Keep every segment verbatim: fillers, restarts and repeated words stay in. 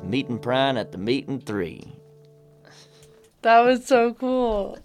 Meetin' Prine at the Meetin' Three. That was so cool.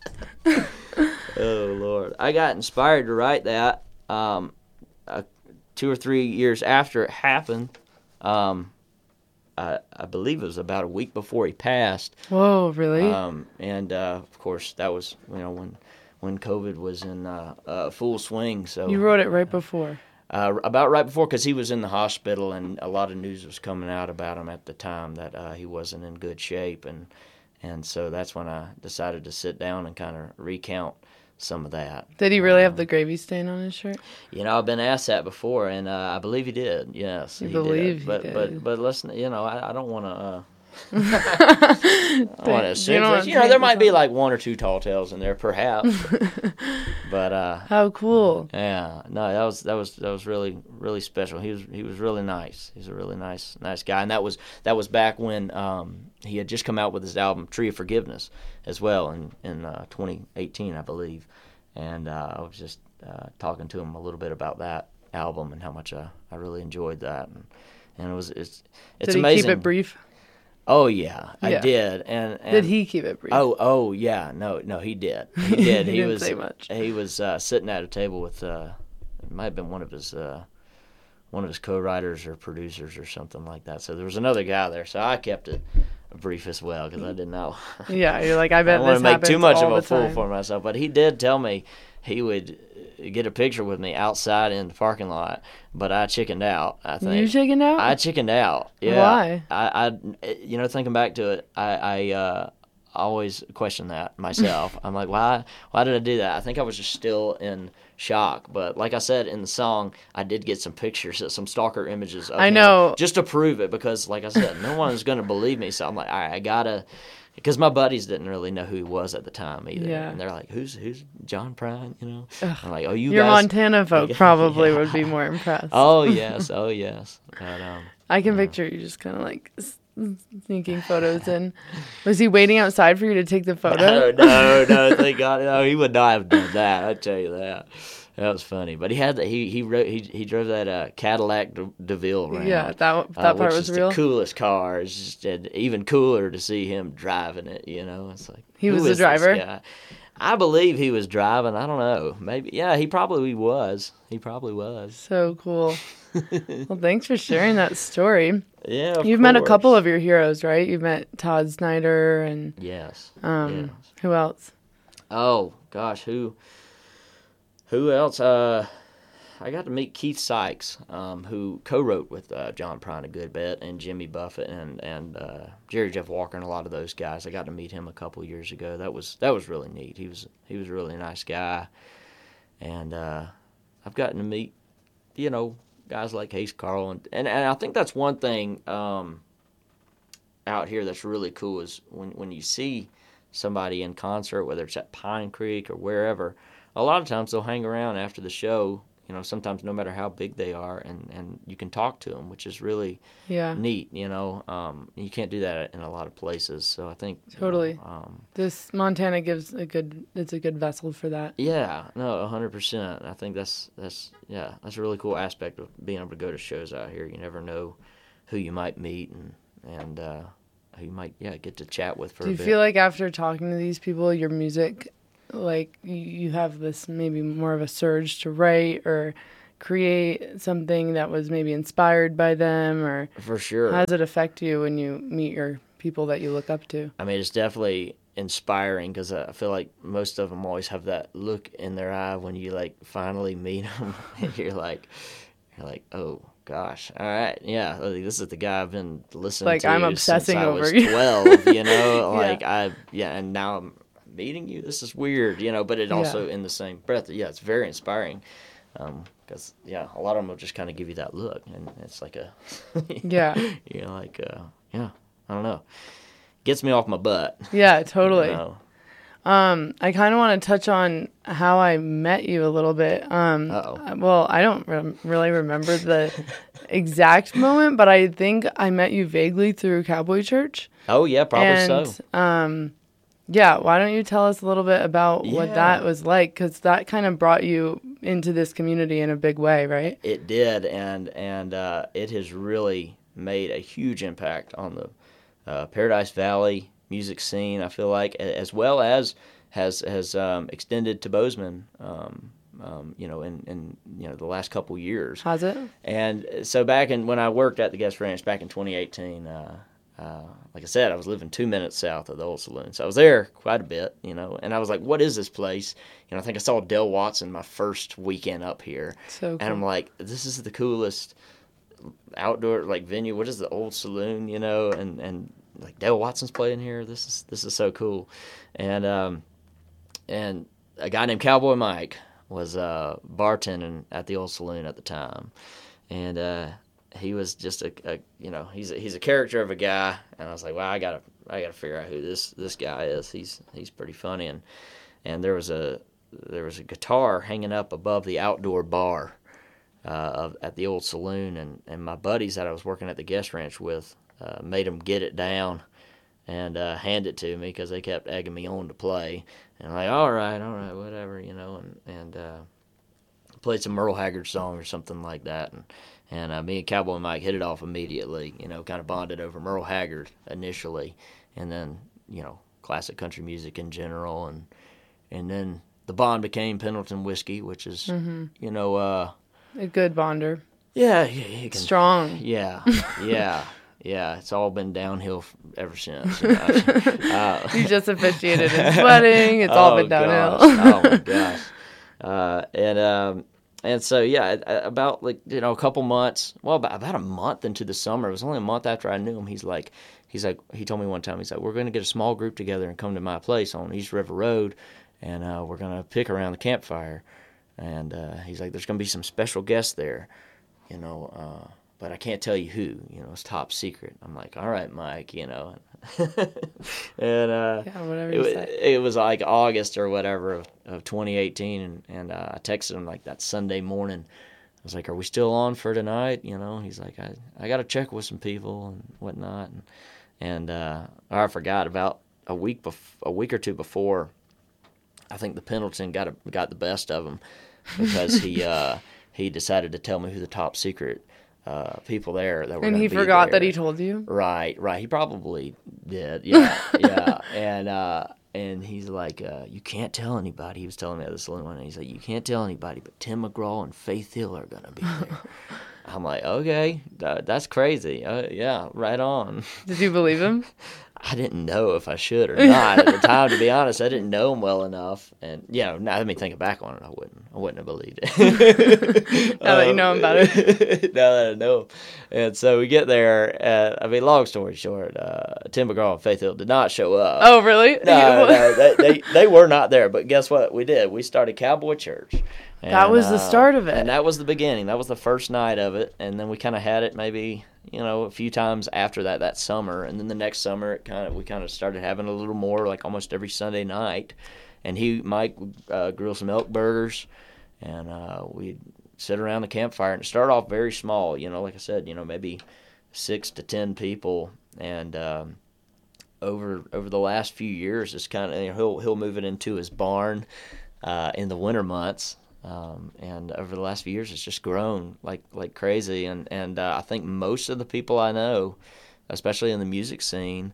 Oh, Lord. I got inspired to write that um, uh, two or three years after it happened. Um, I, I believe it was about a week before he passed. Whoa, really? Um, and, uh, of course, that was, you know, when when COVID was in uh, uh, full swing. So You wrote it right before. Uh, about right before, because he was in the hospital, and a lot of news was coming out about him at the time that uh, he wasn't in good shape. And, and so that's when I decided to sit down and kind of recount some of that. Did he really um, have the gravy stain on his shirt? You know, I've been asked that before, and uh, I believe he did. Yes, You he believe did. he But did. but but listen, you know, I, I don't want to. Uh, I don't want to assume. don't You, wanna you know, paint there might be yourself. like one or two tall tales in there, perhaps. But uh, How cool. yeah, no, that was that was that was really really special. He was he was really nice. He's a really nice nice guy, and that was that was back when um, he had just come out with his album Tree of Forgiveness as well in in uh, twenty eighteen, I believe. And uh, I was just uh, talking to him a little bit about that album and how much I, I really enjoyed that, and, and it was it's it's Did he amazing. keep it brief? Oh yeah, I Yeah. did. And, and Did he keep it brief? Oh, oh yeah, no, no, he did. He did. He he didn't was say much. He was uh, sitting at a table with uh, it might have been one of his uh, one of his co-writers or producers or something like that. So there was another guy there. So I kept it brief as well because I didn't know. Yeah, you're like, I I bet don't want this to make happens too much all of a the fool time. for myself. But he did tell me he would get a picture with me outside in the parking lot, but I chickened out. I think You chickened out? I chickened out. Yeah. Why? I, I, you know, thinking back to it, I, I uh, always question that myself. I'm like, why, why did I do that? I think I was just still in shock. But like I said in the song, I did get some pictures, some stalker images of I him know. just to prove it, because like I said, no one is going to believe me. So I'm like, all right, I gotta. Because my buddies didn't really know who he was at the time either, Yeah. and they're like, "Who's who's John Prine?" You know, I'm like, "Oh, you Your guys." Montana folk Like, probably yeah. would be more impressed. Oh yes, oh yes. But, um, I can picture you just kind of like s- sneaking photos in. Was he waiting outside for you to take the photo? no, no, no, thank God, no, he would not have done that. I tell you that. That was funny, but he had the, he he wrote he he drove that uh, Cadillac De- DeVille around. Yeah, that that uh, part which was is real. the coolest car. It's just uh, even cooler to see him driving it. You know, it's like He who was the is this driver? guy? I believe he was driving. I don't know. Maybe yeah, he probably was. He probably was. So cool. Well, thanks for sharing that story. Yeah, of You've met a couple course. of your heroes, right? You've met Todd Snyder and Yes. um, yes. who else? Oh gosh, who? Who else? Uh, I got to meet Keith Sykes, um, who co-wrote with uh, John Prine a good bit, and Jimmy Buffett, and and uh, Jerry Jeff Walker, and a lot of those guys. I got to meet him a couple years ago. That was that was really neat. He was he was a really nice guy, and uh, I've gotten to meet, you know, guys like Hayes Carl, and, and and I think that's one thing um, out here that's really cool is when when you see somebody in concert, whether it's at Pine Creek or wherever. A lot of times they'll hang around after the show, you know, sometimes no matter how big they are, and, and you can talk to them, which is really Yeah, neat, you know. Um, you can't do that in a lot of places, so I think... you know, totally. um, This Montana gives a good. It's a good vessel for that. yeah, no, one hundred percent. I think that's, that's, yeah, that's a really cool aspect of being able to go to shows out here. You never know who you might meet and, and uh, who you might, yeah, get to chat with for Do a you bit. feel like after talking to these people, your music, like you- you have this maybe more of a surge to write or create something that was maybe inspired by them, or For sure. how does it affect you when you meet your people that you look up to? I mean, it's definitely inspiring because I feel like most of them always have that look in their eye when you like finally meet them, and you're like, you're like, oh gosh, all right, yeah, like, this is the guy I've been listening Like, to I'm since obsessing I over was you. twelve, you know, Yeah. like I, yeah, and now I'm meeting you. This is weird, you know, but it also in the same breath, yeah, it's very inspiring. Um, because yeah, a lot of them will just kind of give you that look, and it's like a, Yeah. you know, like uh, yeah, I don't know, gets me off my butt. Yeah, totally. You know? Um, I kind of want to touch on how I met you a little bit. Um, Uh-oh. well, I don't re- really remember the exact moment, but I think I met you vaguely through Cowboy Church. Oh yeah, probably and, so. Um, yeah, why don't you tell us a little bit about what Yeah. that was like? Because that kind of brought you into this community in a big way, right? It did, and and uh, it has really made a huge impact on the uh, Paradise Valley music scene, I feel like, as well as has has um, extended to Bozeman, um, um, you know, in, in you know the last couple years. Has it? And so back in when I worked at the Guest Ranch back in twenty eighteen, uh, uh, like I said, I was living two minutes south of the old saloon, so I was there quite a bit, you know. And I was like, "What is this place?" You know, I think I saw Del Watson my first weekend up here, so cool. And I'm like, "This is the coolest outdoor like venue. What is the old saloon?" You know, and and like Del Watson's playing here. This is this is so cool, and um, and a guy named Cowboy Mike was uh, bartending at the old saloon at the time, and uh, he was just a, a you know he's a, he's a character of a guy, and I was like, well, I gotta I gotta figure out who this this guy is. He's he's pretty funny, and and there was a there was a guitar hanging up above the outdoor bar uh, of, at the old saloon, and, and my buddies that I was working at the Guest Ranch with uh, made them get it down and uh, hand it to me because they kept egging me on to play. And I'm like, all right, all right, whatever, you know, and, and uh, played some Merle Haggard song or something like that. And, and uh, me and Cowboy Mike hit it off immediately, you know, kind of bonded over Merle Haggard initially. And then, you know, classic country music in general. And and then the bond became Pendleton Whiskey, which is, mm-hmm. you know. Uh, a good bonder. Yeah. You can, Strong. Yeah, yeah. Yeah, it's all been downhill ever since. You know? uh, you just officiated his wedding. It's oh, all been downhill. oh my gosh! Uh, and um, and so yeah, about like you know a couple months. Well, about, about a month into the summer. It was only a month after I knew him. He's like, he's like, he told me one time. He's like, we're going to get a small group together and come to my place on East River Road, and uh, we're going to pick around the campfire. And uh, he's like, there's going to be some special guests there, you know. Uh, But I can't tell you who, you know, it's top secret. I'm like, all right, Mike, you know. and uh, yeah, whatever you it, say. it was like August or whatever of, of twenty eighteen, and, and uh, I texted him like that Sunday morning. I was like, are we still on for tonight? You know, he's like, I, I got to check with some people and whatnot. And, and uh, I forgot about a week bef- a week or two before, I think the Pendleton got a, got the best of him because he uh, he decided to tell me who the top secret Uh, people there that were and he be forgot there. That he told you. Right, right. He probably did. Yeah, yeah. And uh, and he's like, uh, you can't tell anybody. He was telling me at the saloon one, and he's like, you can't tell anybody, but Tim McGraw and Faith Hill are gonna be there. I'm like, okay, that, that's crazy. Uh, yeah, right on. Did you believe him? I didn't know if I should or not at the time. To be honest, I didn't know him well enough, and you know, now let me think back on it. I wouldn't, I wouldn't have believed it. Now um, that you know him better. Now that I know him, and so we get there. And, I mean, long story short, uh, Tim McGraw and Faith Hill did not show up. Oh, really? No, no, they, they they were not there. But guess what? We did. We started Cowboy Church. And, that was the uh, start of it. And that was the beginning. That was the first night of it, and then we kind of had it maybe. You know, a few times after that, that summer, and then the next summer, it kind of we kind of started having a little more, like almost every Sunday night. And he, Mike, uh, grill some elk burgers, and uh, we'd sit around the campfire. And it started off very small, you know, like I said, you know, maybe six to ten people. And um, over over the last few years, it's kind of you know, he'll he'll move it into his barn uh, in the winter months. Um, and over the last few years, it's just grown like like crazy. And and uh, I think most of the people I know, especially in the music scene,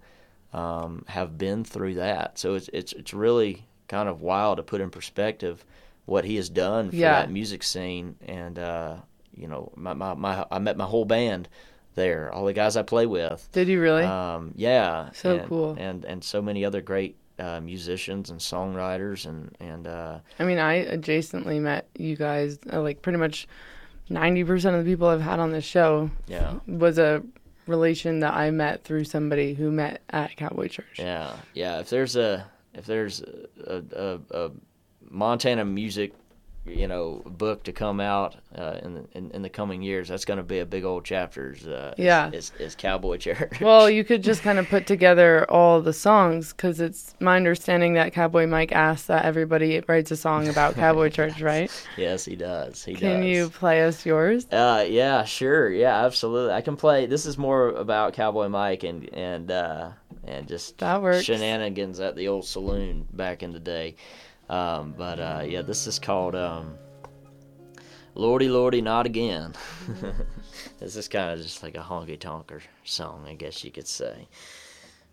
um, have been through that. So it's it's it's really kind of wild to put in perspective what he has done for yeah. that music scene. And uh, you know, my, my my I met my whole band there, all the guys I play with. Did you really? Um, yeah. So and, cool. And and so many other great. Uh, musicians and songwriters and and uh, I mean, I adjacently met you guys. Uh, like pretty much ninety percent of the people I've had on this show yeah. was a relation that I met through somebody who met at Cowboy Church. Yeah, yeah. If there's a if there's a, a, a Montana music, you know, book to come out uh, in, the, in in the coming years, that's going to be a big old chapters. Uh, yeah, is, is, is Cowboy Church. Well, you could just kind of put together all the songs because it's my understanding that Cowboy Mike asks that everybody writes a song about Cowboy Church, right? Yes, he does. He can does. you play us yours? Uh, yeah, sure. Yeah, absolutely. I can play. This is more about Cowboy Mike and and uh, and just that works. Shenanigans at the old saloon back in the day. Um, but uh, yeah, this is called um, Lordy, Lordy, not again. This is kind of just like a honky tonker song, I guess you could say.